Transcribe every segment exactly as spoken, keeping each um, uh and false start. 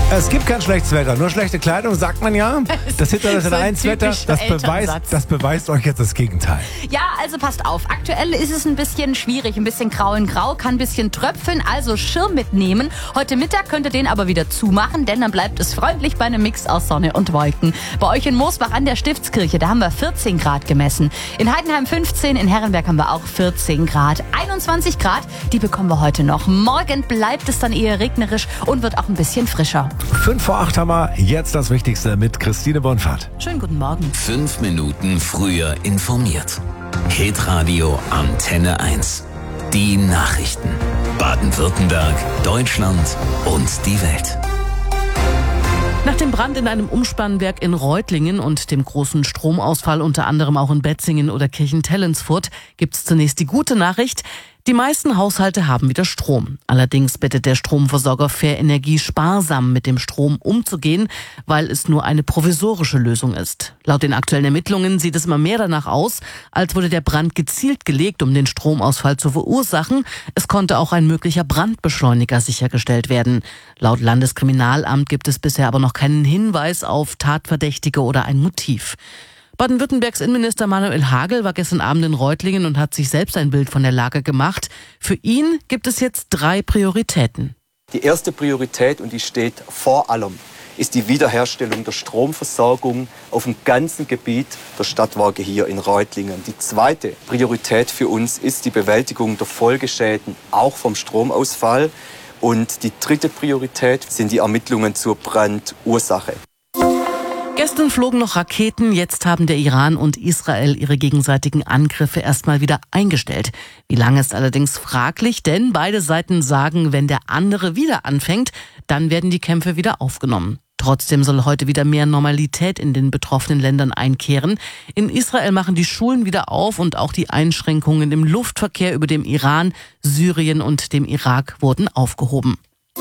Es gibt kein schlechtes Wetter, nur schlechte Kleidung, sagt man ja. Das Hitler eins Wetter, das beweist, das beweist euch jetzt das Gegenteil. Ja, also passt auf. Aktuell ist es ein bisschen schwierig, ein bisschen grau in grau, kann ein bisschen tröpfeln, also Schirm mitnehmen. Heute Mittag könnt ihr den aber wieder zumachen, denn dann bleibt es freundlich bei einem Mix aus Sonne und Wolken. Bei euch in Moosbach an der Stiftskirche, da haben wir vierzehn Grad gemessen. In Heidenheim fünfzehn, in Herrenberg haben wir auch vierzehn Grad. einundzwanzig Grad, die bekommen wir heute noch. Morgen bleibt es dann eher regnerisch und wird auch ein bisschen frischer. Fünf vor acht haben wir jetzt das Wichtigste mit Christine Bonfahrt. Schönen guten Morgen. Fünf Minuten früher informiert. Hitradio Antenne eins. Die Nachrichten. Baden-Württemberg, Deutschland und die Welt. Nach dem Brand in einem Umspannwerk in Reutlingen und dem großen Stromausfall unter anderem auch in Betzingen oder Kirchentellensfurt gibt es zunächst die gute Nachricht: Die meisten Haushalte haben wieder Strom. Allerdings bittet der Stromversorger Fair Energie sparsam mit dem Strom umzugehen, weil es nur eine provisorische Lösung ist. Laut den aktuellen Ermittlungen sieht es immer mehr danach aus, als wurde der Brand gezielt gelegt, um den Stromausfall zu verursachen. Es konnte auch ein möglicher Brandbeschleuniger sichergestellt werden. Laut Landeskriminalamt gibt es bisher aber noch keinen Hinweis auf Tatverdächtige oder ein Motiv. Baden-Württembergs Innenminister Manuel Hagel war gestern Abend in Reutlingen und hat sich selbst ein Bild von der Lage gemacht. Für ihn gibt es jetzt drei Prioritäten. Die erste Priorität, und die steht vor allem, ist die Wiederherstellung der Stromversorgung auf dem ganzen Gebiet der Stadtwerke hier in Reutlingen. Die zweite Priorität für uns ist die Bewältigung der Folgeschäden, auch vom Stromausfall. Und die dritte Priorität sind die Ermittlungen zur Brandursache. Gestern flogen noch Raketen, jetzt haben der Iran und Israel ihre gegenseitigen Angriffe erstmal wieder eingestellt. Wie lange ist allerdings fraglich, denn beide Seiten sagen, wenn der andere wieder anfängt, dann werden die Kämpfe wieder aufgenommen. Trotzdem soll heute wieder mehr Normalität in den betroffenen Ländern einkehren. In Israel machen die Schulen wieder auf und auch die Einschränkungen im Luftverkehr über dem Iran, Syrien und dem Irak wurden aufgehoben.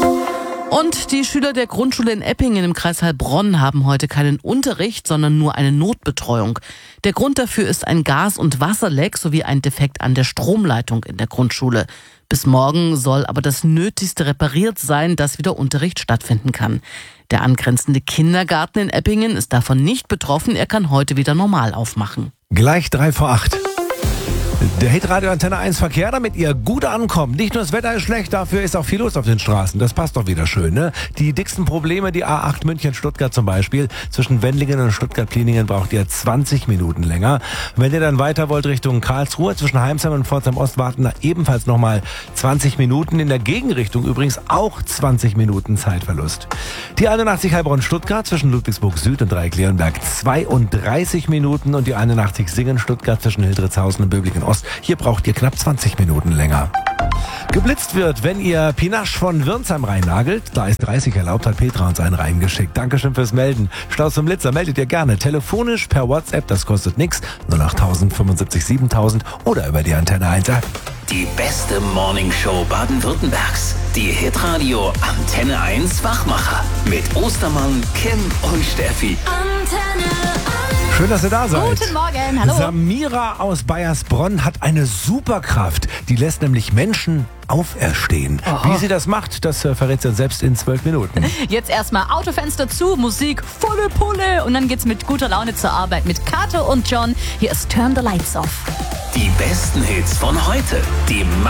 Und die Schüler der Grundschule in Eppingen im Kreis Heilbronn haben heute keinen Unterricht, sondern nur eine Notbetreuung. Der Grund dafür ist ein Gas- und Wasserleck sowie ein Defekt an der Stromleitung in der Grundschule. Bis morgen soll aber das Nötigste repariert sein, dass wieder Unterricht stattfinden kann. Der angrenzende Kindergarten in Eppingen ist davon nicht betroffen. Er kann heute wieder normal aufmachen. Gleich drei vor acht. Der Hitradio Antenne eins Verkehr, damit ihr gut ankommt. Nicht nur das Wetter ist schlecht, dafür ist auch viel los auf den Straßen. Das passt doch wieder schön, ne? Die dicksten Probleme, die A acht München-Stuttgart zum Beispiel. Zwischen Wendlingen und Stuttgart-Pliningen braucht ihr zwanzig Minuten länger. Wenn ihr dann weiter wollt Richtung Karlsruhe, zwischen Heimsheim und Pforzheim-Ost warten da ebenfalls nochmal zwanzig Minuten. In der Gegenrichtung übrigens auch zwanzig Minuten Zeitverlust. Die einundachtzig Heilbronn-Stuttgart zwischen Ludwigsburg Süd und Dreieck-Leonberg zweiunddreißig Minuten. Und die einundachtzig Singen-Stuttgart zwischen Hildritzhausen und Böblingen Ost. Hier braucht ihr knapp zwanzig Minuten länger. Geblitzt wird, wenn ihr Pinache von Wirnsheim reinnagelt. Da ist dreißig erlaubt, hat Petra uns einen reingeschickt. Dankeschön fürs Melden. Staus zum Blitzer meldet ihr gerne. Telefonisch per WhatsApp, das kostet nix. null acht tausend fünfundsiebzig siebentausend oder über die Antenne eins App. Die beste Morningshow Baden-Württembergs. Die Hitradio Antenne eins Wachmacher. Mit Ostermann, Kim und Steffi. Antenne eins. Schön, dass ihr da seid. Guten Morgen, hallo. Samira aus Bayersbronn hat eine Superkraft. Die lässt nämlich Menschen auferstehen. Oho. Wie sie das macht, das äh, verrät sie selbst in zwölf Minuten. Jetzt erstmal Autofenster zu, Musik volle Pulle und dann geht's mit guter Laune zur Arbeit mit Kato und John. Hier ist Turn the Lights Off. Die besten Hits von heute. Die